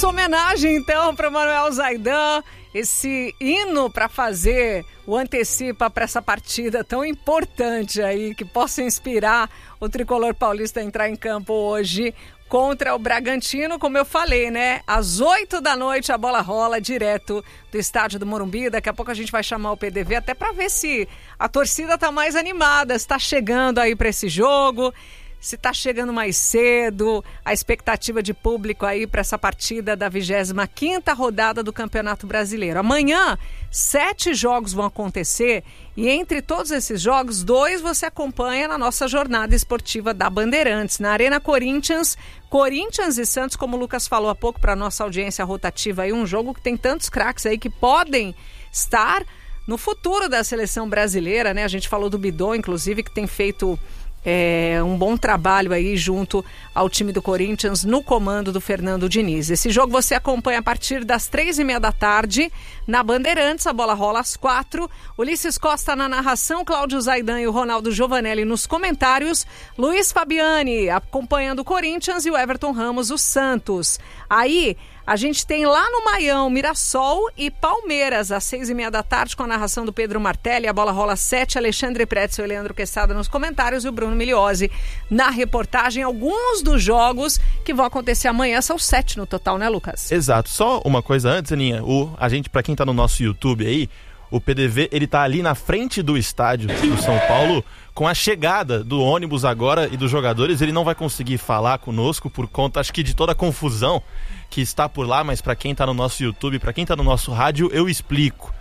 nossa homenagem, então, para o Manuel Zaidan, esse hino para fazer o antecipa para essa partida tão importante aí, que possa inspirar o tricolor paulista a entrar em campo hoje contra o Bragantino, como eu falei, né? Às 8h a bola rola direto do estádio do Morumbi. Daqui a pouco a gente vai chamar o PDV até para ver se a torcida tá mais animada, se tá chegando aí para esse jogo, se tá chegando mais cedo, a expectativa de público aí para essa partida da 25ª rodada do Campeonato Brasileiro. Amanhã, 7 jogos vão acontecer e entre todos esses jogos, 2 você acompanha na nossa jornada esportiva da Bandeirantes. Na Arena Corinthians e Santos, como o Lucas falou há pouco para nossa audiência rotativa, aí um jogo que tem tantos craques aí que podem estar no futuro da seleção brasileira, né? A gente falou do Bidon, inclusive, que tem feito um bom trabalho aí junto ao time do Corinthians no comando do Fernando Diniz. Esse jogo você acompanha a partir das 15h30 na Bandeirantes. A bola rola às 4h. Ulisses Costa na narração, Cláudio Zaidan e o Ronaldo Giovanelli nos comentários, Luiz Fabiani acompanhando o Corinthians e o Everton Ramos o Santos. Aí a gente tem lá no Maião, Mirassol e Palmeiras, às 6h30 com a narração do Pedro Martelli. A bola rola às 7h, Alexandre Pretzel e Leandro Quesada nos comentários e o Bruno Migliozzi na reportagem. Alguns dos jogos que vão acontecer amanhã, são 7 no total, né, Lucas? Exato. Só uma coisa antes, Aninha, a gente, pra quem tá no nosso YouTube aí, o PDV, ele tá ali na frente do estádio do São Paulo. Com a chegada do ônibus agora e dos jogadores, ele não vai conseguir falar conosco por conta, acho que de toda a confusão que está por lá, mas para quem está no nosso YouTube, para quem está no nosso rádio, eu explico.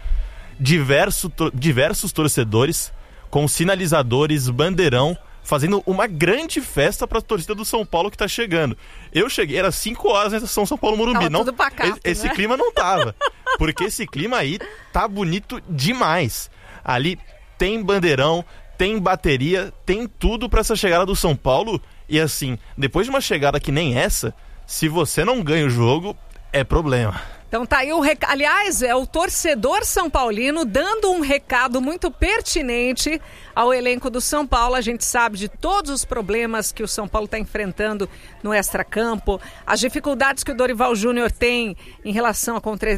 Diversos torcedores com sinalizadores, bandeirão, fazendo uma grande festa para a torcida do São Paulo que está chegando. Eu cheguei, era 5h na estação São Paulo Morumbi. Tava tudo pacato, esse né? clima não tava, porque esse clima aí tá bonito demais. Ali tem bandeirão, tem bateria, tem tudo para essa chegada do São Paulo. E assim, depois de uma chegada que nem essa, se você não ganha o jogo, é problema. Então tá aí o recado. Aliás, é o torcedor são paulino dando um recado muito pertinente ao elenco do São Paulo. A gente sabe de todos os problemas que o São Paulo está enfrentando no extracampo, as dificuldades que o Dorival Júnior tem em relação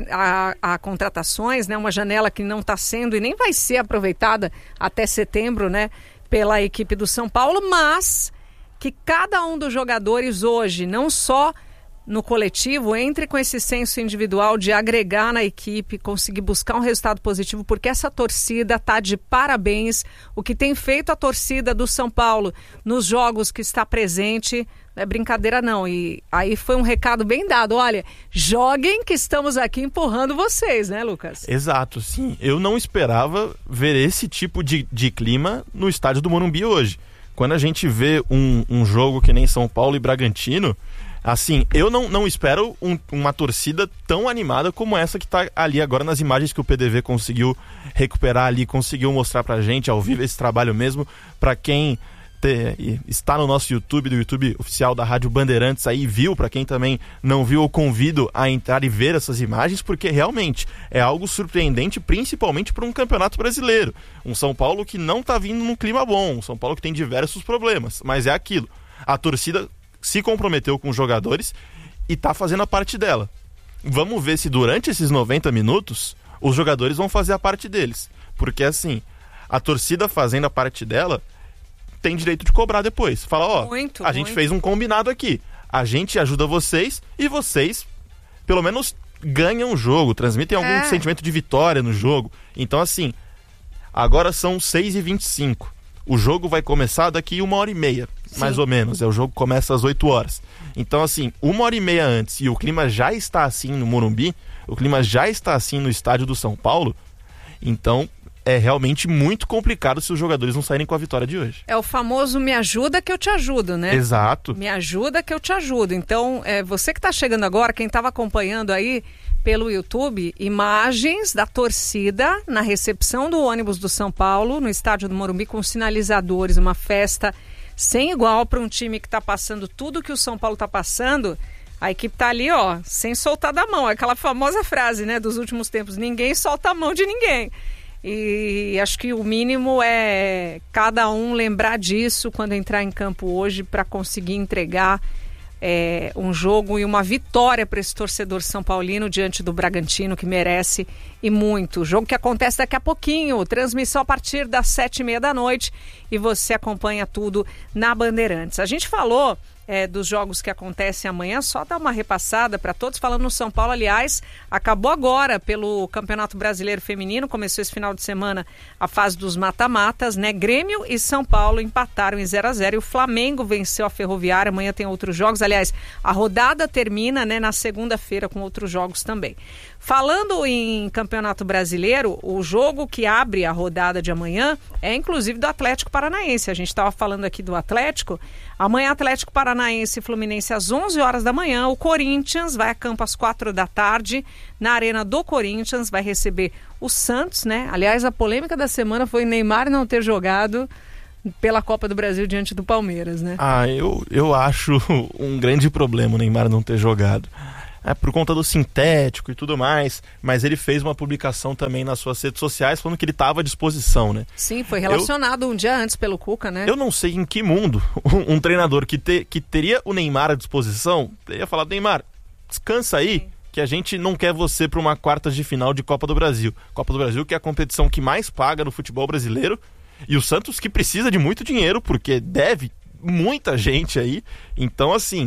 a contratações, né? Uma janela que não está sendo e nem vai ser aproveitada até setembro, né? Pela equipe do São Paulo, mas que cada um dos jogadores hoje, não só no coletivo, entre com esse senso individual de agregar na equipe, conseguir buscar um resultado positivo, porque essa torcida está de parabéns. O que tem feito a torcida do São Paulo nos jogos que está presente, não é brincadeira não. E aí foi um recado bem dado, olha, joguem que estamos aqui empurrando vocês, né, Lucas? Exato, sim. Eu não esperava ver esse tipo de clima no estádio do Morumbi hoje. Quando a gente vê um jogo que nem São Paulo e Bragantino, assim, eu não espero uma torcida tão animada como essa que tá ali agora nas imagens que o PDV conseguiu recuperar ali, conseguiu mostrar pra gente ao vivo esse trabalho mesmo. Pra quem está no nosso YouTube, do YouTube oficial da Rádio Bandeirantes, aí viu, pra quem também não viu, eu convido a entrar e ver essas imagens, porque realmente é algo surpreendente, principalmente para um campeonato brasileiro. Um São Paulo que não tá vindo num clima bom, um São Paulo que tem diversos problemas, mas é aquilo, a torcida se comprometeu com os jogadores e tá fazendo a parte dela. Vamos ver se durante esses 90 minutos os jogadores vão fazer a parte deles, porque assim, a torcida fazendo a parte dela tem direito de cobrar depois. Fala, a gente fez um combinado aqui, a gente ajuda vocês e vocês pelo menos ganham o jogo, transmitem algum sentimento de vitória no jogo. Então assim, agora são 6h25, o jogo vai começar daqui 1h30, mais ou menos, o jogo começa às 8h. Então assim, 1h30 antes e o clima já está assim no Morumbi, o clima já está assim no estádio do São Paulo, então é realmente muito complicado se os jogadores não saírem com a vitória de hoje. É o famoso me ajuda que eu te ajudo, né? Exato. Me ajuda que eu te ajudo. Então, você que está chegando agora, quem estava acompanhando aí pelo YouTube, imagens da torcida na recepção do ônibus do São Paulo, no estádio do Morumbi, com sinalizadores, uma festa sem igual para um time que está passando tudo que o São Paulo está passando. A equipe tá ali, sem soltar da mão. Aquela famosa frase, né, dos últimos tempos, ninguém solta a mão de ninguém. E acho que o mínimo é cada um lembrar disso quando entrar em campo hoje para conseguir entregar um jogo e uma vitória para esse torcedor são paulino diante do Bragantino, que merece e muito. O jogo que acontece daqui a pouquinho, transmissão a partir das 7h30 da noite, e você acompanha tudo na Bandeirantes. A gente falou dos jogos que acontecem amanhã, só dar uma repassada para todos, falando no São Paulo, aliás, acabou agora pelo Campeonato Brasileiro Feminino, começou esse final de semana a fase dos mata-matas, né? Grêmio e São Paulo empataram em 0-0 e o Flamengo venceu a Ferroviária. Amanhã tem outros jogos, aliás, a rodada termina, né, na segunda-feira com outros jogos também. Falando em Campeonato Brasileiro, o jogo que abre a rodada de amanhã é inclusive do Atlético Paranaense. A gente estava falando aqui do Atlético. Amanhã Atlético Paranaense e Fluminense às 11 horas da manhã. O Corinthians vai a campo às 4 da tarde. Na Arena do Corinthians vai receber o Santos, né? Aliás, a polêmica da semana foi Neymar não ter jogado pela Copa do Brasil diante do Palmeiras, né? Eu acho um grande problema o Neymar não ter jogado. Por conta do sintético e tudo mais, mas ele fez uma publicação também nas suas redes sociais falando que ele estava à disposição, né? Sim, foi relacionado um dia antes pelo Cuca, né? Eu não sei em que mundo um treinador que teria o Neymar à disposição teria falado: Neymar, descansa aí, sim, que a gente não quer você para uma quartas de final de Copa do Brasil. Copa do Brasil, que é a competição que mais paga no futebol brasileiro, e o Santos que precisa de muito dinheiro, porque deve muita gente aí. Então, assim,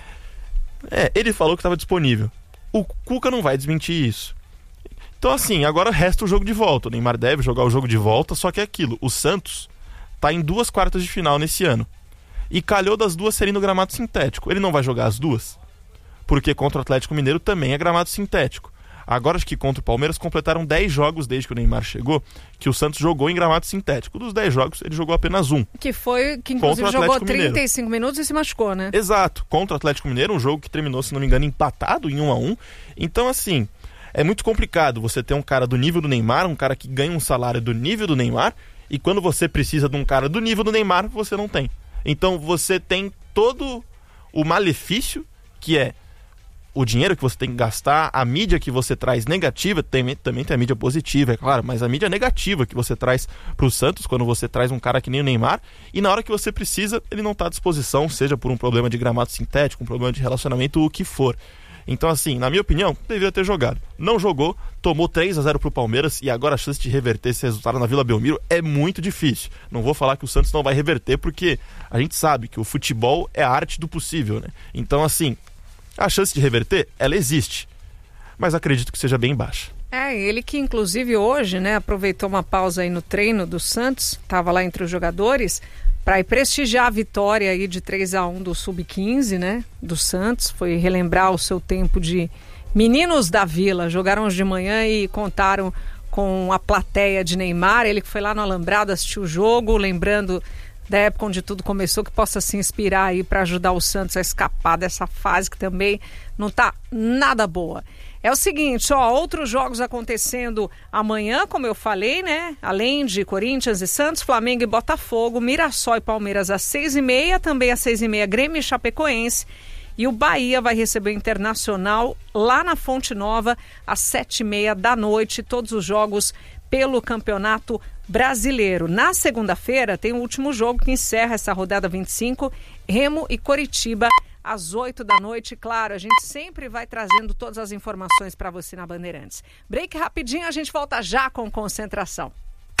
ele falou que estava disponível. O Cuca não vai desmentir isso. Então, assim, agora resta o jogo de volta. O Neymar deve jogar o jogo de volta, só que é aquilo. O Santos tá em 2 quartas de final nesse ano. E calhou das 2 serem no gramado sintético. Ele não vai jogar as 2, porque contra o Atlético Mineiro também é gramado sintético. Agora, acho que contra o Palmeiras completaram 10 jogos desde que o Neymar chegou, que o Santos jogou em gramado sintético. Dos 10 jogos, ele jogou apenas 1. Que inclusive jogou 35 minutos e se machucou, né? Exato. Contra o Atlético Mineiro, um jogo que terminou, se não me engano, empatado em 1-1. Então, assim, é muito complicado você ter um cara do nível do Neymar, um cara que ganha um salário do nível do Neymar, e quando você precisa de um cara do nível do Neymar, você não tem. Então, você tem todo o malefício, que é o dinheiro que você tem que gastar, a mídia que você traz negativa, também tem a mídia positiva, é claro, mas a mídia negativa que você traz pro Santos, quando você traz um cara que nem o Neymar, e na hora que você precisa, ele não tá à disposição, seja por um problema de gramado sintético, um problema de relacionamento, o que for. Então, assim, na minha opinião, deveria ter jogado. Não jogou, tomou 3-0 pro Palmeiras, e agora a chance de reverter esse resultado na Vila Belmiro é muito difícil. Não vou falar que o Santos não vai reverter, porque a gente sabe que o futebol é a arte do possível, né? Então, assim, a chance de reverter, ela existe, mas acredito que seja bem baixa. Ele que inclusive hoje, né, aproveitou uma pausa aí no treino do Santos, estava lá entre os jogadores, para prestigiar a vitória aí de 3-1 do Sub-15, né, do Santos, foi relembrar o seu tempo de meninos da Vila, jogaram hoje de manhã e contaram com a plateia de Neymar, ele que foi lá no Alambrado assistir o jogo, lembrando da época onde tudo começou, que possa se inspirar aí para ajudar o Santos a escapar dessa fase que também não tá nada boa. É o seguinte, outros jogos acontecendo amanhã, como eu falei, né? Além de Corinthians e Santos, Flamengo e Botafogo, Mirassol e Palmeiras às 6h30, também às 6h30 Grêmio e Chapecoense, e o Bahia vai receber o Internacional lá na Fonte Nova às 7h30 da noite, todos os jogos pelo Campeonato Brasileiro. Na segunda-feira tem o último jogo que encerra essa rodada 25, Remo e Coritiba às 8 da noite. Claro, a gente sempre vai trazendo todas as informações para você na Bandeirantes. Break rapidinho, a gente volta já com Concentração.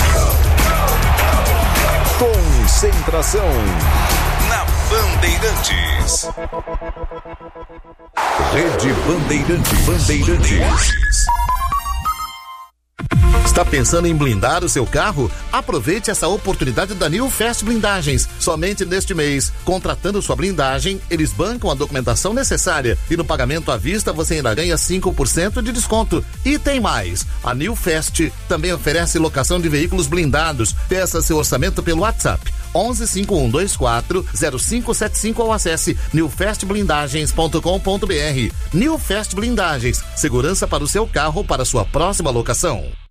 Concentração na Bandeirantes. Rede Bandeirantes. Está pensando em blindar o seu carro? Aproveite essa oportunidade da New Fast Blindagens. Somente neste mês, contratando sua blindagem, eles bancam a documentação necessária e no pagamento à vista você ainda ganha 5% de desconto. E tem mais, a New Fast também oferece locação de veículos blindados. Peça seu orçamento pelo WhatsApp 11 5124 0575 ou acesse newfastblindagens.com.br. New Fast Blindagens, segurança para o seu carro para sua próxima locação.